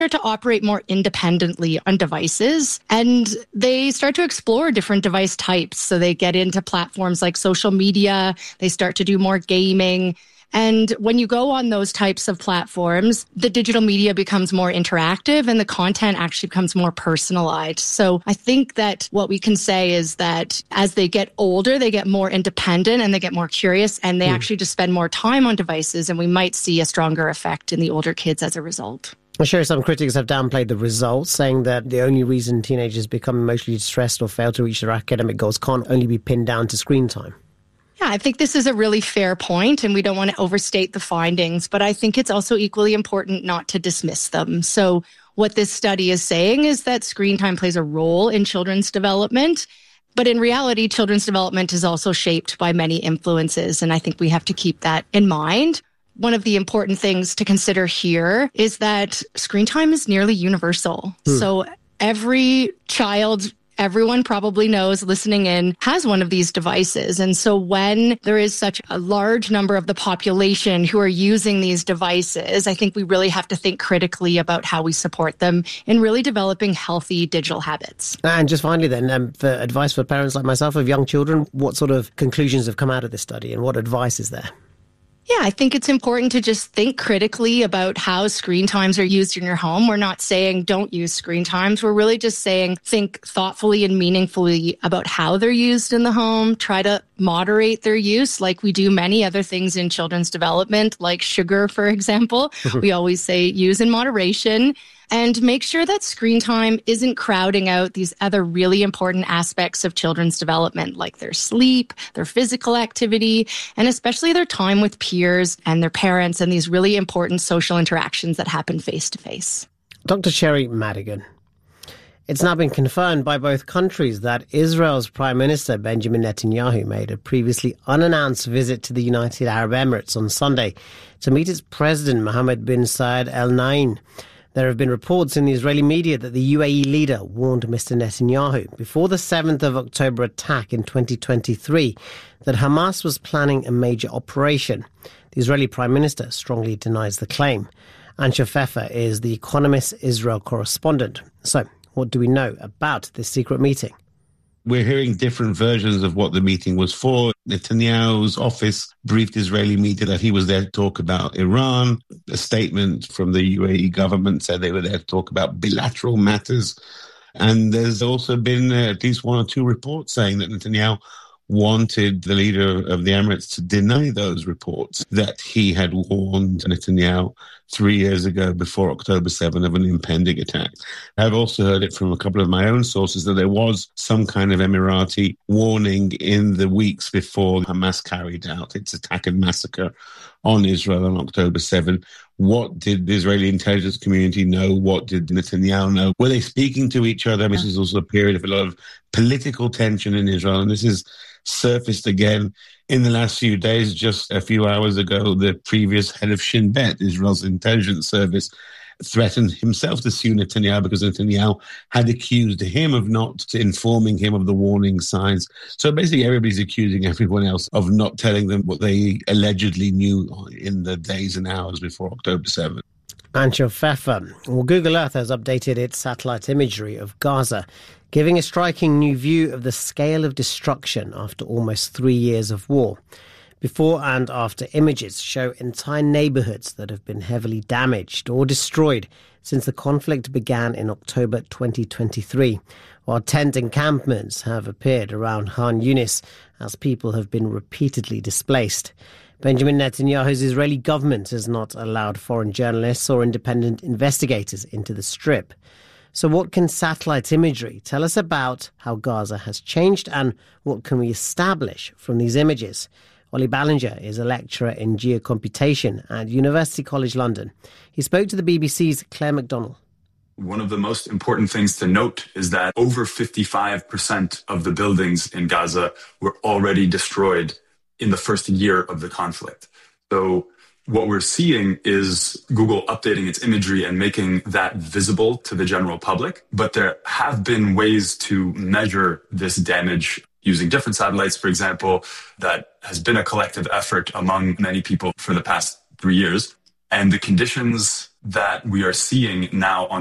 to operate more independently on devices, and they start to explore different device types. So they get into platforms like social media, they start to do more gaming. And when you go on those types of platforms, the digital media becomes more interactive and the content actually becomes more personalized. So I think that what we can say is that as they get older, they get more independent and they get more curious, and they actually just spend more time on devices, and we might see a stronger effect in the older kids as a result. I'm sure some critics have downplayed the results, saying that the only reason teenagers become emotionally distressed or fail to reach their academic goals can't only be pinned down to screen time. Yeah, I think this is a really fair point, and we don't want to overstate the findings, but I think it's also equally important not to dismiss them. So what this study is saying is that screen time plays a role in children's development, but in reality, children's development is also shaped by many influences, and I think we have to keep that in mind. One of the important things to consider here is that screen time is nearly universal. So every child, everyone probably knows listening in, has one of these devices. And so when there is such a large number of the population who are using these devices, I think we really have to think critically about how we support them in really developing healthy digital habits. And just finally then, for advice for parents like myself of young children, what sort of conclusions have come out of this study and what advice is there? Yeah, I think it's important to just think critically about how screen times are used in your home. We're not saying don't use screen times. We're really just saying think thoughtfully and meaningfully about how they're used in the home. Try to moderate their use like we do many other things in children's development, like sugar, for example. We always say use in moderation. And make sure that screen time isn't crowding out these other really important aspects of children's development, like their sleep, their physical activity, and especially their time with peers and their parents and these really important social interactions that happen face-to-face. Dr. Cherry Madigan. It's now been confirmed by both countries that Israel's Prime Minister Benjamin Netanyahu made a previously unannounced visit to the United Arab Emirates on Sunday to meet its president Mohammed bin Zayed Al Nahyan. There have been reports in the Israeli media that the UAE leader warned Mr. Netanyahu before the 7th of October attack in 2023 that Hamas was planning a major operation. The Israeli Prime Minister strongly denies the claim. Ansha Pfeffer is the Economist Israel correspondent. So, what do we know about this secret meeting? We're hearing different versions of what the meeting was for. Netanyahu's office briefed Israeli media that he was there to talk about Iran. A statement from the UAE government said they were there to talk about bilateral matters. And there's also been at least one or two reports saying that Netanyahu wanted the leader of the Emirates to deny those reports, that he had warned Netanyahu 3 years ago before October 7 of an impending attack. I've also heard it from a couple of my own sources that there was some kind of Emirati warning in the weeks before Hamas carried out its attack and massacre on Israel on October 7. What did the Israeli intelligence community know? What did Netanyahu know? Were they speaking to each other? This is also a period of a lot of political tension in Israel, and this is surfaced again in the last few days. Just a few hours ago, the previous head of Shin Bet, Israel's intelligence service, threatened himself to sue Netanyahu because Netanyahu had accused him of not informing him of the warning signs. So basically everybody's accusing everyone else of not telling them what they allegedly knew in the days and hours before October 7th. Ansha Pfeffer. Well, Google Earth has updated its satellite imagery of Gaza, giving a striking new view of the scale of destruction after almost 3 years of war. Before and after images show entire neighborhoods that have been heavily damaged or destroyed since the conflict began in October 2023, while tent encampments have appeared around Khan Yunis as people have been repeatedly displaced. Benjamin Netanyahu's Israeli government has not allowed foreign journalists or independent investigators into the Strip. So what can satellite imagery tell us about how Gaza has changed, and what can we establish from these images? Ollie Ballinger is a lecturer in geocomputation at University College London. He spoke to the BBC's Claire McDonnell. One of the most important things to note is that over 55% of the buildings in Gaza were already destroyed in the first year of the conflict. So what we're seeing is Google updating its imagery and making that visible to the general public. But there have been ways to measure this damage using different satellites, for example. That has been a collective effort among many people for the past 3 years. And the conditions that we are seeing now on